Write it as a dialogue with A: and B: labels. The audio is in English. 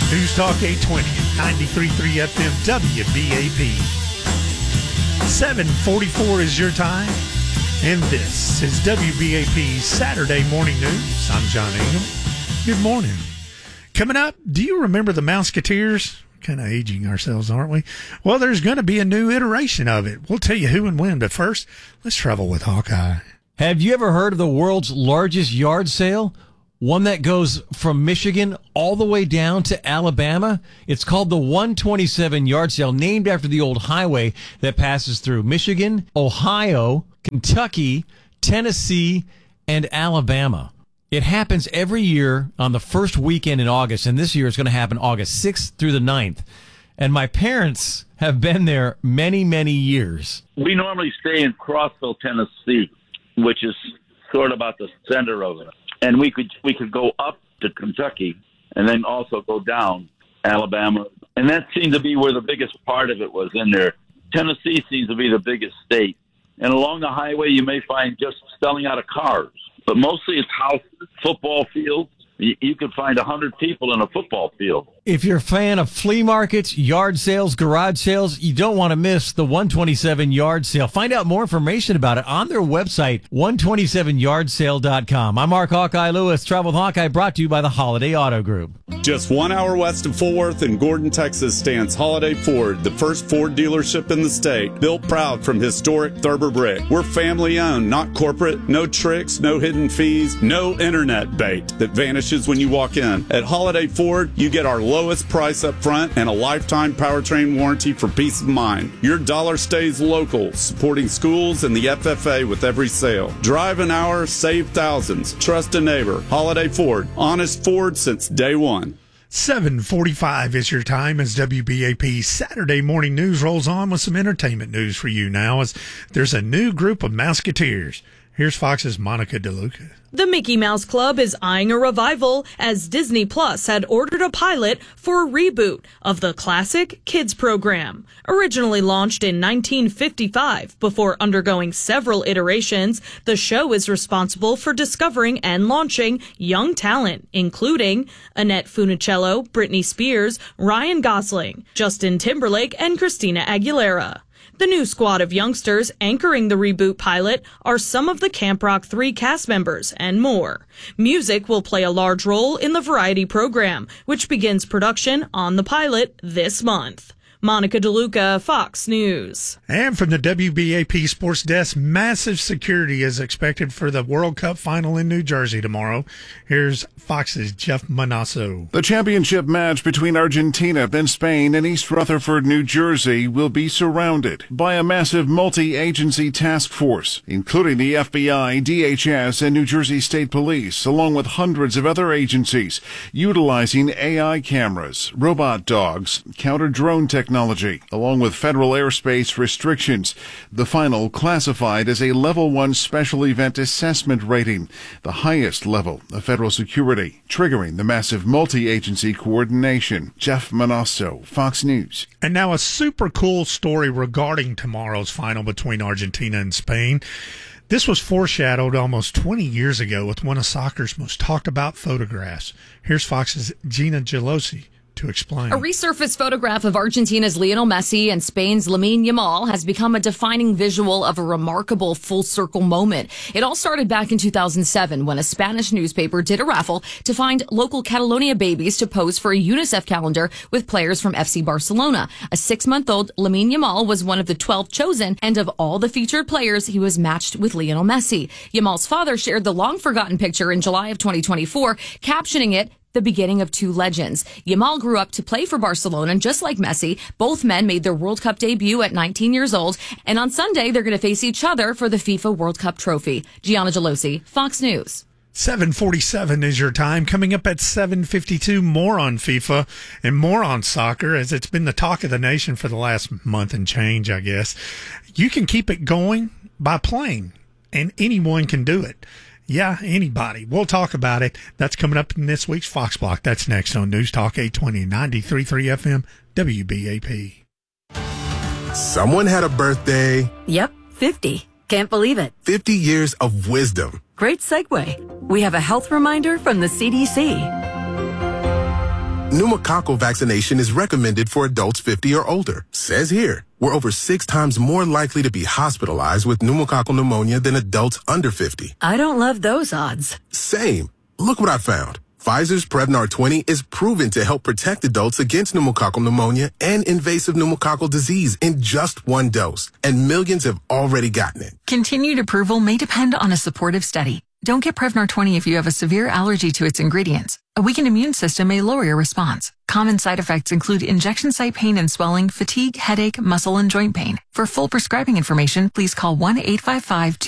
A: News Talk 820, 93.3 FM, WBAP. 7:44 is your time, and this is WBAP's Saturday Morning News. I'm John Ingham. Good morning. Coming up, do you remember the Mouseketeers? Kind of aging ourselves, aren't we? Well, there's going to be a new iteration of it. We'll tell you who and when, but first, let's travel with Hawkeye.
B: Have you ever heard of the world's largest yard sale? One that goes from Michigan all the way down to Alabama. It's called the 127 Yard Sale, named after the old highway that passes through Michigan, Ohio, Kentucky, Tennessee, and Alabama. It happens every year on the first weekend in August, and this year it's going to happen August 6th through the 9th. And my parents have been there many, many years.
C: We normally stay in Crossville, Tennessee, which is sort of about the center of it. And we could go up to Kentucky and then also go down Alabama. And that seemed to be where the biggest part of it was in there. Tennessee seems to be the biggest state. And along the highway, you may find just selling out of cars. But mostly it's houses, football fields. You could find 100 people in a football field.
B: If you're a fan of flea markets, yard sales, garage sales, you don't want to miss the 127 Yard Sale. Find out more information about it on their website, 127yardsale.com. I'm Mark Hawkeye Lewis. Travel with Hawkeye brought to you by the Holiday Auto Group.
D: Just 1 hour west of Fort Worth in Gordon, Texas stands Holiday Ford, the first Ford dealership in the state, built proud from historic Thurber brick. We're family owned, not corporate. No tricks, no hidden fees, no internet bait that vanishes when you walk in. At Holiday Ford, you get our lowest price up front and a lifetime powertrain warranty for peace of mind. Your dollar stays local, supporting schools and the FFA with every sale. Drive an hour, save thousands. Trust a neighbor. Holiday Ford. Honest Ford since day one.
A: 7:45 is your time as WBAP Saturday Morning News rolls on with some entertainment news for you now as there's a new group of Mouseketeers. Here's Fox's Monica DeLuca.
E: The Mickey Mouse Club is eyeing a revival as Disney Plus had ordered a pilot for a reboot of the classic kids program. Originally launched in 1955, before undergoing several iterations, the show is responsible for discovering and launching young talent, including Annette Funicello, Britney Spears, Ryan Gosling, Justin Timberlake, and Christina Aguilera. The new squad of youngsters anchoring the reboot pilot are some of the Camp Rock 3 cast members and more. Music will play a large role in the variety program, which begins production on the pilot this month. Monica DeLuca, Fox News.
A: And from the WBAP Sports Desk, massive security is expected for the World Cup final in New Jersey tomorrow. Here's Fox's Jeff Manasso.
F: The championship match between Argentina and Spain in East Rutherford, New Jersey, will be surrounded by a massive multi-agency task force, including the FBI, DHS, and New Jersey State Police, along with hundreds of other agencies, utilizing AI cameras, robot dogs, counter-drone technology, along with federal airspace restrictions. The final classified as a Level 1 Special Event Assessment Rating, the highest level of federal security, triggering the massive multi-agency coordination. Jeff Manasso, Fox News.
A: And now a super cool story regarding tomorrow's final between Argentina and Spain. This was foreshadowed almost 20 years ago with one of soccer's most talked about photographs. Here's Fox's Gina Gelosi to explain.
G: A resurfaced photograph of Argentina's Lionel Messi and Spain's Lamine Yamal has become a defining visual of a remarkable full-circle moment. It all started back in 2007 when a Spanish newspaper did a raffle to find local Catalonia babies to pose for a UNICEF calendar with players from FC Barcelona. A 6-month-old Lamine Yamal was one of the 12 chosen, and of all the featured players, he was matched with Lionel Messi. Yamal's father shared the long-forgotten picture in July of 2024, captioning it, "The beginning of two legends." Yamal grew up to play for Barcelona, and just like Messi, both men made their World Cup debut at 19 years old, and on Sunday they're going to face each other for the FIFA World Cup trophy. Gianna Gelosi, Fox News.
A: 7:47 is your time. Coming up at 7:52, more on FIFA and more on soccer, as it's been the talk of the nation for the last month and change, I guess. You can keep it going by playing, and anyone can do it. Yeah, anybody. We'll talk about it. That's coming up in this week's Fox Block. That's next on News Talk 820, 93.3 FM, WBAP.
H: Someone had a birthday.
I: Yep, 50. Can't believe it.
H: 50 years of wisdom.
I: Great segue. We have a health reminder from the CDC.
H: Pneumococcal vaccination is recommended for adults 50 or older. Says here, we're over 6 times more likely to be hospitalized with pneumococcal pneumonia than adults under 50.
I: I don't love those odds.
H: Same. Look what I found. Pfizer's Prevnar 20 is proven to help protect adults against pneumococcal pneumonia and invasive pneumococcal disease in just 1 dose. And millions have already gotten it.
J: Continued approval may depend on a supportive study. Don't get Prevnar 20 if you have a severe allergy to its ingredients. A weakened immune system may lower your response. Common side effects include injection site pain and swelling, fatigue, headache, muscle, and joint pain. For full prescribing information, please call 1-855-2